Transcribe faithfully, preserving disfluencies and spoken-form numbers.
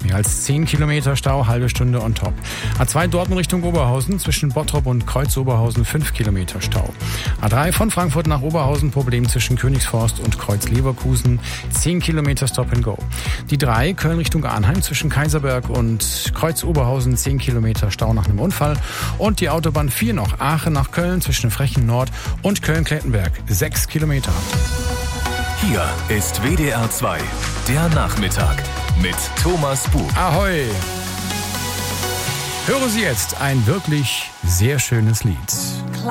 Mehr als zehn Kilometer Stau, halbe Stunde on top. A zwei Dortmund Richtung Oberhausen, zwischen Bottrop und Kreuz Oberhausen fünf Kilometer Stau. A drei von Frankfurt nach Oberhausen, Problem zwischen Königsforst und Kreuz Leverkusen, zehn Kilometer Stop and Go. Die drei Köln Richtung Arnheim, zwischen Kaiserberg und Kreuz Oberhausen, zehn Kilometer Stau nach einem Unfall. Und die Autobahn vier noch, Aachen nach Köln, zwischen Frechen Nord und Köln-Klettenberg, sechs Kilometer. Hier ist W D R zwei, der Nachmittag mit Thomas Buch. Ahoi! Hören Sie jetzt ein wirklich sehr schönes Lied.